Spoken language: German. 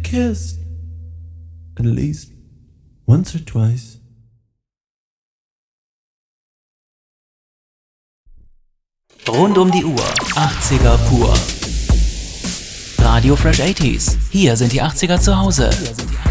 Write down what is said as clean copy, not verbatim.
kissed at least once or twice. Rund um die Uhr, 80er pur. Radio Fresh 80s, hier sind die 80er zu Hause.